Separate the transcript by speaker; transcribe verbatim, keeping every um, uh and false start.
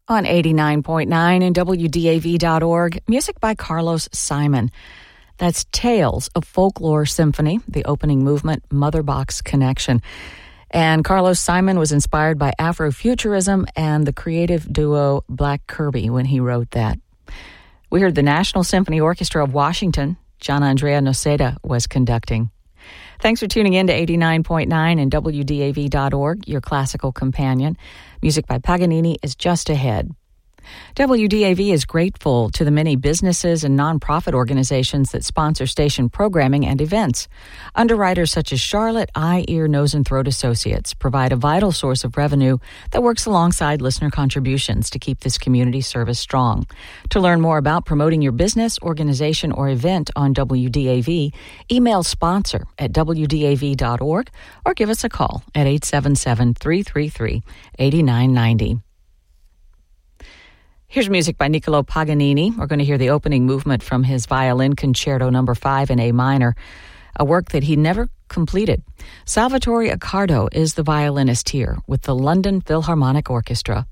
Speaker 1: On eighty-nine point nine and W D A V dot org, music by Carlos Simon. That's Tales of Folklore Symphony, the opening movement, Mother Box Connection. And Carlos Simon was inspired by Afrofuturism and the creative duo Black Kirby when he wrote that. We heard the National Symphony Orchestra of Washington. John Andrea Noceda was conducting. Thanks for tuning in to eighty-nine point nine and W D A V dot org, your classical companion. Music by Paganini is just ahead. W D A V is grateful to the many businesses and nonprofit organizations that sponsor station programming and events. Underwriters such as Charlotte Eye, Ear, Nose, and Throat Associates provide a vital source of revenue that works alongside listener contributions to keep this community service strong. To learn more about promoting your business, organization, or event on W D A V, email sponsor at W D A V dot org or give us a call at eight seven seven, three three three, eight nine nine zero. Here's music by Niccolò Paganini. We're going to hear the opening movement from his Violin Concerto number five in A minor, a work that he never completed. Salvatore Accardo is the violinist here with the London Philharmonic Orchestra.